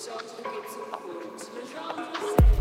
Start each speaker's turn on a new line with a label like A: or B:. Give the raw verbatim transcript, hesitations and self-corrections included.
A: sorte que tu comptes le genre, je sais.